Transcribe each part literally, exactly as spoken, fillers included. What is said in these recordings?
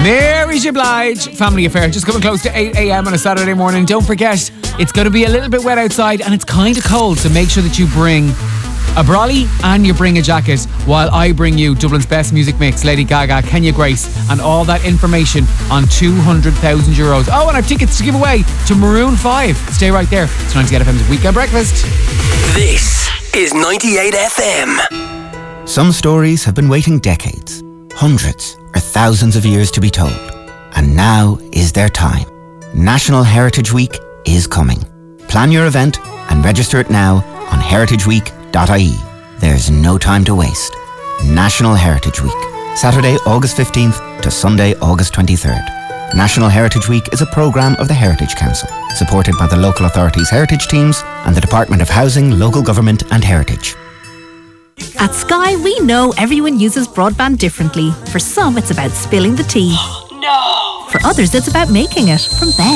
Mary J. Blige, Family Affair, just coming close to eight a.m. on a Saturday morning. Don't forget, it's going to be a little bit wet outside and it's kind of cold, so make sure that you bring a brolly and you bring a jacket while I bring you Dublin's best music mix, Lady Gaga, Kenya Grace, and all that information on two hundred thousand euros. Oh, and I've tickets to give away to Maroon five. Stay right there. It's ninety-eight F M's Weekend Breakfast. This is ninety-eight F M. Some stories have been waiting decades, hundreds or thousands of years to be told. And now is their time. National Heritage Week is coming. Plan your event and register it now on heritage week dot I E. There's no time to waste. National Heritage Week, Saturday, August fifteenth to Sunday, August twenty-third. National Heritage Week is a programme of the Heritage Council, supported by the local authorities' heritage teams and the Department of Housing, Local Government and Heritage. At Sky, we know everyone uses broadband differently. For some, it's about spilling the tea. No! For others, it's about making it from bed.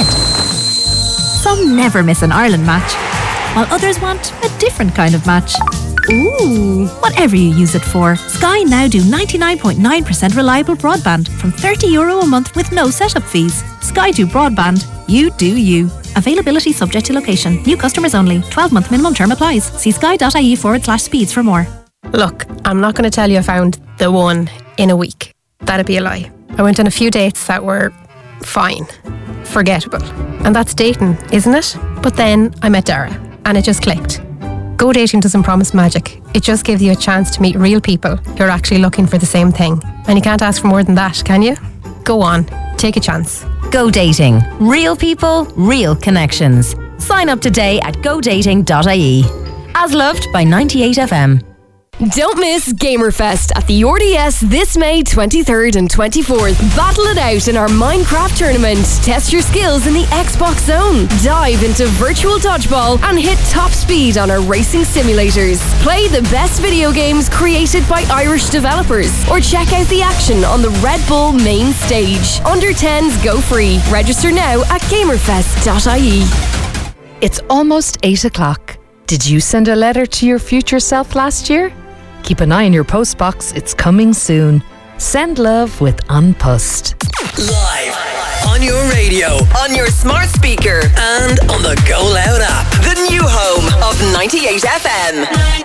Some never miss an Ireland match, while others want a different kind of match. Ooh! Whatever you use it for, Sky now do ninety-nine point nine percent reliable broadband from thirty euro a month with no setup fees. Sky do broadband. You do you. Availability subject to location. New customers only. twelve month minimum term applies. See sky.ie forward slash speeds for more. Look, I'm not going to tell you I found the one in a week. That'd be a lie. I went on a few dates that were fine, forgettable. And that's dating, isn't it? But then I met Dara and it just clicked. Go dating doesn't promise magic. It just gives you a chance to meet real people who are actually looking for the same thing. And you can't ask for more than that, can you? Go on, take a chance. Go Dating. Real people, real connections. Sign up today at go dating dot I E. As loved by ninety-eight F M. Don't miss Gamerfest at the R D S this May twenty-third and twenty-fourth. Battle it out in our Minecraft tournament. Test your skills in the Xbox Zone. Dive into virtual dodgeball and hit top speed on our racing simulators. Play the best video games created by Irish developers or check out the action on the Red Bull main stage. Under tens go free. Register now at gamerfest dot I E. It's almost eight o'clock. Did you send a letter to your future self last year? Keep an eye on your postbox, it's coming soon. Send love with Unpussed. Live on your radio, on your smart speaker, and on the Go Loud app. The new home of ninety-eight F M.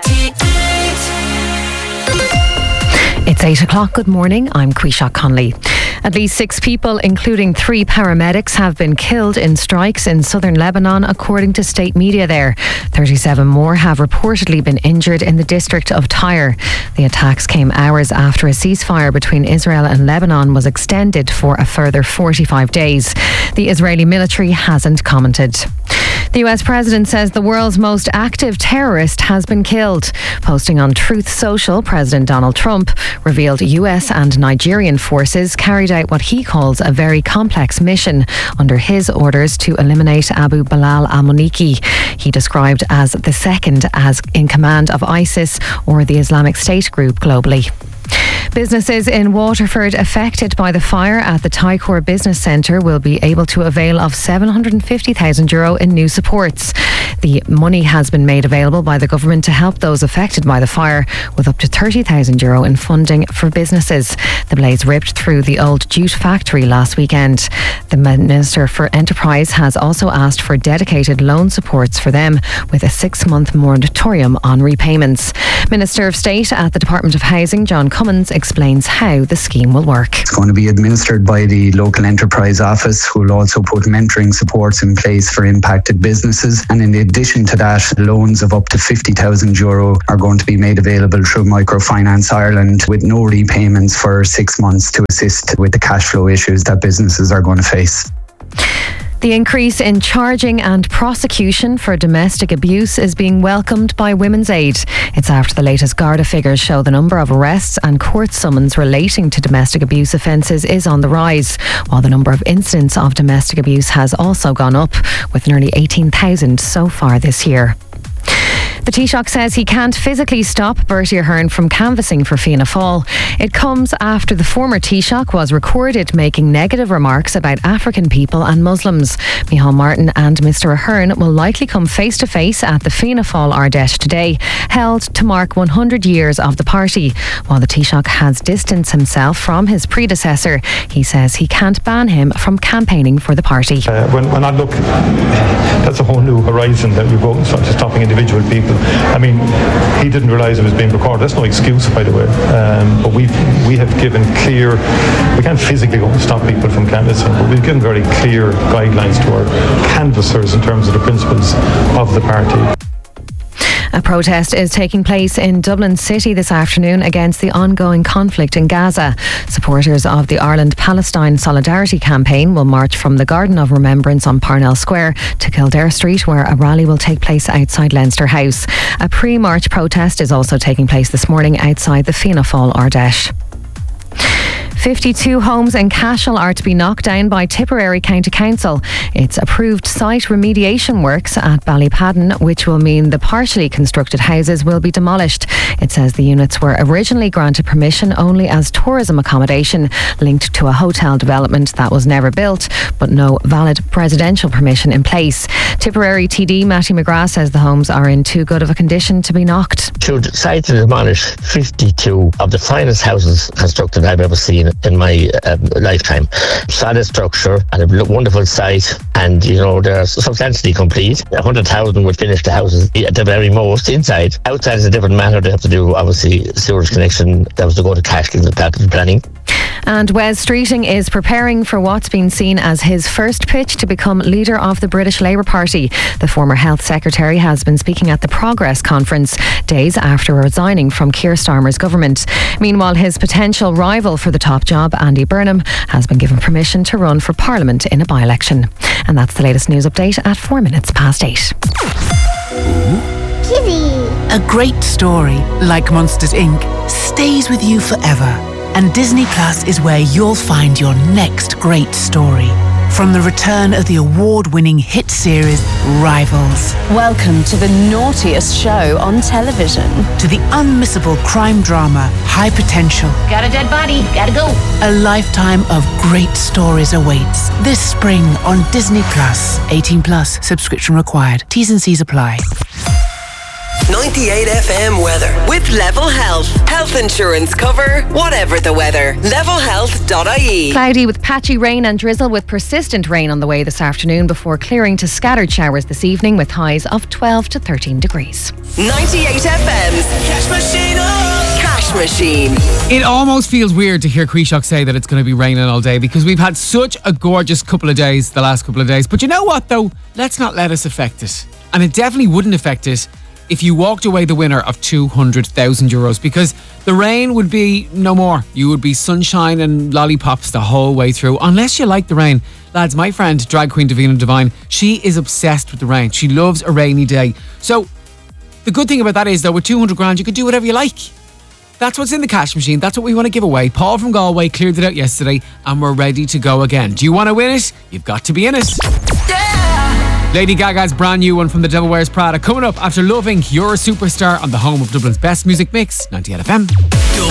ninety-eight. It's eight o'clock. Good morning. I'm Quisha Conley. At least six people, including three paramedics, have been killed in strikes in southern Lebanon, according to state media there. thirty-seven more have reportedly been injured in the district of Tyre. The attacks came hours after a ceasefire between Israel and Lebanon was extended for a further forty-five days. The Israeli military hasn't commented. The U S president says the world's most active terrorist has been killed. Posting on Truth Social, President Donald Trump revealed U S and Nigerian forces carried out what he calls a very complex mission under his orders to eliminate Abu Bilal al-Muniki. He described as the second as in command of ISIS or the Islamic State group globally. Businesses in Waterford affected by the fire at the Tycor Business Centre will be able to avail of seven hundred fifty thousand euro in new supports. The money has been made available by the government to help those affected by the fire, with up to thirty thousand euro in funding for businesses. The blaze ripped through the old jute factory last weekend. The Minister for Enterprise has also asked for dedicated loan supports for them, with a six-month moratorium on repayments. Minister of State at the Department of Housing, John Cummins, explains how the scheme will work. It's going to be administered by the local enterprise office, who will also put mentoring supports in place for impacted businesses. And in addition to that, loans of up to fifty thousand euro are going to be made available through Microfinance Ireland, with no repayments for six months to assist with the cash flow issues that businesses are going to face. The increase in charging and prosecution for domestic abuse is being welcomed by Women's Aid. It's after the latest Garda figures show the number of arrests and court summons relating to domestic abuse offences is on the rise, while the number of incidents of domestic abuse has also gone up, with nearly eighteen thousand so far this year. The Taoiseach says he can't physically stop Bertie Ahern from canvassing for Fianna Fáil. It comes after the former Taoiseach was recorded making negative remarks about African people and Muslims. Micheál Martin and Mister Ahern will likely come face to face at the Fianna Fáil Ardèche today, held to mark one hundred years of the party. While the Taoiseach has distanced himself from his predecessor, he says he can't ban him from campaigning for the party. Uh, when, when I look, that's a whole new horizon that we go start to stopping individual people. I mean, he didn't realise it was being recorded. That's no excuse, by the way. Um, but we we have given clear, we can't physically go and stop people from canvassing, but we've given very clear guidelines to our canvassers in terms of the principles of the party. A protest is taking place in Dublin City this afternoon against the ongoing conflict in Gaza. Supporters of the Ireland-Palestine Solidarity Campaign will march from the Garden of Remembrance on Parnell Square to Kildare Street, where a rally will take place outside Leinster House. A pre-march protest is also taking place this morning outside the Fianna Fáil Ardèche. fifty-two homes in Cashel are to be knocked down by Tipperary County Council. It's approved site remediation works at Ballypadden, which will mean the partially constructed houses will be demolished. It says the units were originally granted permission only as tourism accommodation linked to a hotel development that was never built, but no valid presidential permission in place. Tipperary T D Matty McGrath says the homes are in too good of a condition to be knocked. To decide to demolish fifty-two of the finest houses constructed I've ever seen in my um, lifetime. Solid structure and a wonderful site, and you know they're substantially complete. A hundred thousand would finish the houses at the very most. Inside, outside is a different matter. They have to do obviously sewage connection. That was to go to Cashel and that planning. And Wes Streeting is preparing for what's been seen as his first pitch to become leader of the British Labour Party. The former Health Secretary has been speaking at the Progress Conference days after resigning from Keir Starmer's government. Meanwhile, his potential rival for the top job, Andy Burnham, has been given permission to run for Parliament in a by-election. And that's the latest news update at four minutes past eight. Kitty. A great story, like Monsters Incorporated, stays with you forever. And Disney Plus is where you'll find your next great story. From the return of the award-winning hit series Rivals. Welcome to the naughtiest show on television. To the unmissable crime drama High Potential. Got a dead body, gotta go. A lifetime of great stories awaits this spring on Disney Plus. eighteen plus, subscription required. T's and C's apply. ninety-eight F M weather with Level Health. Health insurance cover, whatever the weather. level health dot I E. Cloudy with patchy rain and drizzle, with persistent rain on the way this afternoon before clearing to scattered showers this evening with highs of twelve to thirteen degrees. ninety-eight F M's Cash Machine. Oh. Cash Machine. It almost feels weird to hear Quishok say that it's going to be raining all day, because we've had such a gorgeous couple of days the last couple of days. But you know what though? Let's not let us affect it. And it definitely wouldn't affect it if you walked away the winner of two hundred thousand euros, because the rain would be no more. You would be sunshine and lollipops the whole way through, unless you like the rain. Lads, my friend, drag queen Davina Divine, she is obsessed with the rain. She loves a rainy day. So the good thing about that is, though, with two hundred grand, you could do whatever you like. That's what's in the cash machine. That's what we want to give away. Paul from Galway cleared it out yesterday, and we're ready to go again. Do you want to win it? You've got to be in it. Lady Gaga's brand new one from The Devil Wears Prada coming up after Loving You're a Superstar on the home of Dublin's best music mix, ninety-eight F M.